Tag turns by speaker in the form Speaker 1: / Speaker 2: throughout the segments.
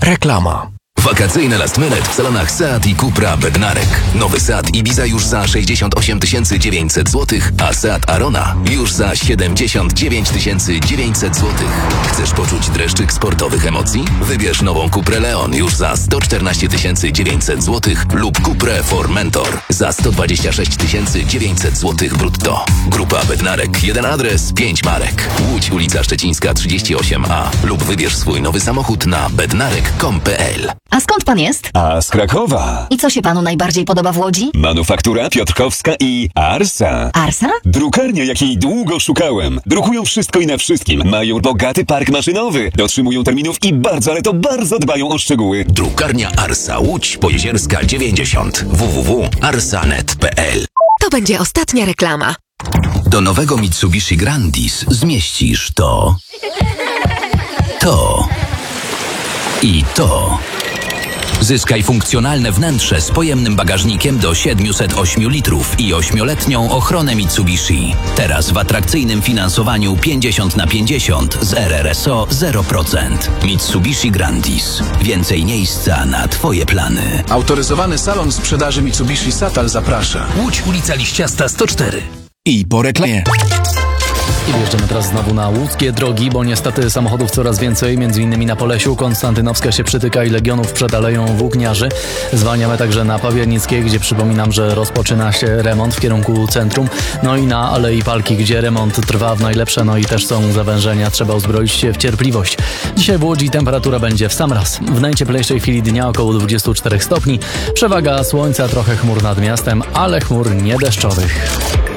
Speaker 1: Reklama.
Speaker 2: Wakacyjne last minute w salonach Seat i Cupra Bednarek. Nowy Seat Ibiza już za 68 900 zł, a Seat Arona już za 79 900 zł. Chcesz poczuć dreszczyk sportowych emocji? Wybierz nową Cuprę Leon już za 114 900 zł lub Cuprę Formentor za 126 900 zł brutto. Grupa Bednarek. Jeden adres, 5 marek. Łódź, ulica Szczecińska 38A lub wybierz swój nowy samochód na bednarek.com.pl.
Speaker 3: A skąd pan jest?
Speaker 4: A z Krakowa.
Speaker 3: I co się panu najbardziej podoba w Łodzi?
Speaker 4: Manufaktura Piotrkowska i Arsa.
Speaker 3: Arsa?
Speaker 4: Drukarnia, jakiej długo szukałem. Drukują wszystko i na wszystkim. Mają bogaty park maszynowy. Dotrzymują terminów i bardzo, ale to bardzo dbają o szczegóły.
Speaker 2: Drukarnia Arsa Łódź Pojezierska 90 www.arsanet.pl.
Speaker 5: To będzie ostatnia reklama.
Speaker 2: Do nowego Mitsubishi Grandis zmieścisz to i to. Zyskaj funkcjonalne wnętrze z pojemnym bagażnikiem do 708 litrów i 8-letnią ochronę Mitsubishi. Teraz w atrakcyjnym finansowaniu 50/50 z RRSO 0%. Mitsubishi Grandis. Więcej miejsca na Twoje plany.
Speaker 6: Autoryzowany salon sprzedaży Mitsubishi Satal zaprasza.
Speaker 2: Łódź, ulica Liściasta 104.
Speaker 1: I po reklamie.
Speaker 7: I wjeżdżamy teraz znowu na łódzkie drogi, bo niestety samochodów coraz więcej, m.in. na Polesiu. Konstantynowska się przytyka i Legionów przed Aleją Włókniarzy. Zwalniamy także na Pawiernickiej, gdzie przypominam, że rozpoczyna się remont w kierunku centrum. No i na Alei Palki, gdzie remont trwa w najlepsze, no i też są zawężenia. Trzeba uzbroić się w cierpliwość. Dzisiaj w Łodzi temperatura będzie w sam raz. W najcieplejszej chwili dnia około 24 stopni. Przewaga słońca, trochę chmur nad miastem, ale chmur nie deszczowych.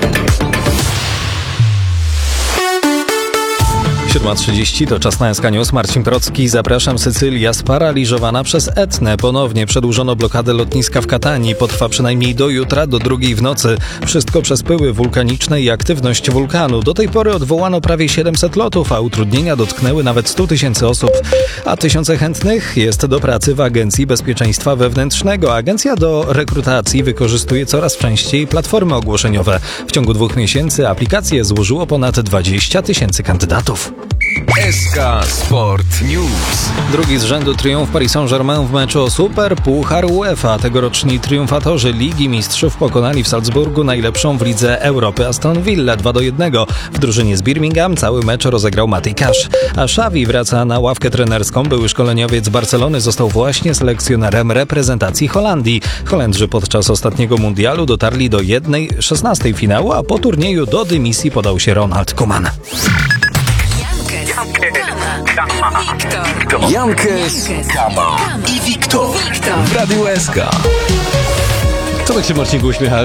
Speaker 8: 7:30 to czas na SK News. Marcin Procki, zapraszam. Sycylia sparaliżowana przez Etnę. Ponownie przedłużono blokadę lotniska w Katanii. Potrwa przynajmniej do jutra, do 2:00 w nocy. Wszystko przez pyły wulkaniczne i aktywność wulkanu. Do tej pory odwołano prawie 700 lotów, a utrudnienia dotknęły nawet 100 000 osób. A tysiące chętnych jest do pracy w Agencji Bezpieczeństwa Wewnętrznego. Agencja do rekrutacji wykorzystuje coraz częściej platformy ogłoszeniowe. W ciągu 2 miesięcy aplikację złożyło ponad 20 000 kandydatów.
Speaker 1: SK Sport News.
Speaker 8: Drugi z rzędu triumf Paris Saint-Germain w meczu o Super Puchar UEFA. Tegoroczni triumfatorzy Ligi Mistrzów pokonali w Salzburgu najlepszą w Lidze Europy Aston Villa 2-1. W drużynie z Birmingham cały mecz rozegrał Matej Cash. A Xavi wraca na ławkę trenerską. Były szkoleniowiec Barcelony został właśnie selekcjonerem reprezentacji Holandii. Holendrzy podczas ostatniego mundialu dotarli do 1/16 finału, a po turnieju do dymisji podał się Ronald Koeman.
Speaker 1: Jankes, Kama i Wiktor w Radiu SK.
Speaker 7: Co tak się, Marcinku, uśmiecha?